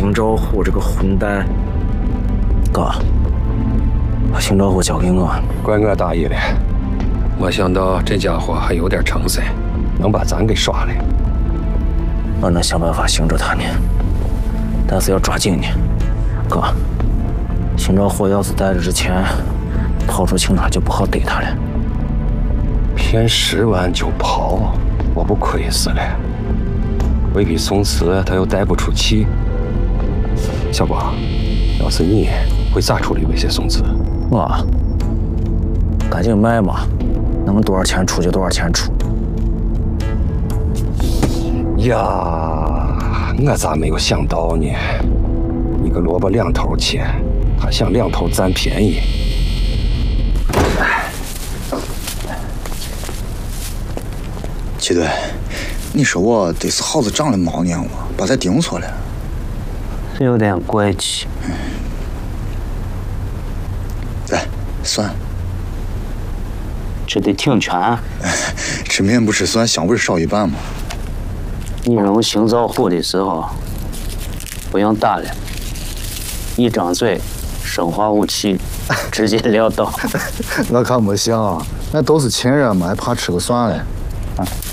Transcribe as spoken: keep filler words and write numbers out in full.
邢兆虎这个混蛋。哥，把邢兆虎交给我。 怪我大意了，没想到这家伙还有点成色，能把咱给耍了。 我能想办法寻着他呢，但是要抓紧呢。哥，邢兆虎要是在这之前跑出去，那就不好逮他了。 骗十万就跑，我不亏死了。为给宋慈，他又带不出气。小光，要是你会咋处理威胁宋慈？ 我赶紧卖嘛，能多少钱出就多少钱出。 呀，我咋没有想到呢？一个萝卜两头切，他想两头占便宜。 七队，你说我得是耗子长了猫娘我把他盯错了。 是有点怪气。 来，蒜。 这得挺全。 吃面不吃蒜，香味少一半嘛。 你扔邢兆虎的时候，不用打了，一张嘴，生化武器，直截了当。 我看没像啊，那都是亲人嘛，还怕吃个蒜嘞？啊